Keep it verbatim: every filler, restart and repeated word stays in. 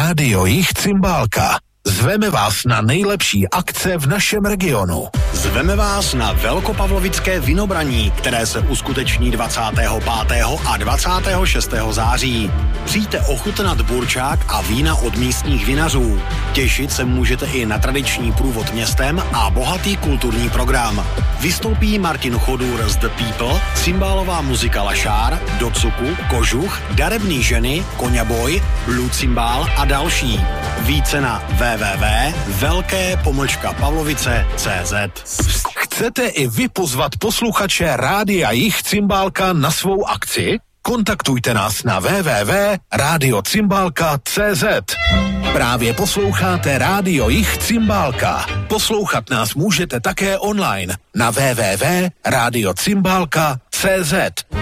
Rádio Jich Cymbálka. Zveme vás na nejlepší akce v našem regionu. Zveme vás na Velkopavlovické vinobraní, které se uskuteční dvacátého pátého a dvacátého šestého září. Přijďte ochutnat burčák a vína od místních vinařů. Těšit se můžete i na tradiční průvod městem a bohatý kulturní program. Vystoupí Martin Chodur z The People, cymbálová muzika Lašár, Docuku, Kožuch, Darebný ženy, Koňaboj, Blue Cymbál a další. Více na w w w tečka velké pomlčka pavlovice tečka cé zet. Chcete i vy pozvat posluchače Rádia Jich Cymbálka na svou akci? Kontaktujte nás na w w w tečka rádio cymbálka tečka cé zet. Právě posloucháte Rádio Jich Cymbálka. Poslouchat nás můžete také online na w w w tečka rádio cymbálka tečka cé zet.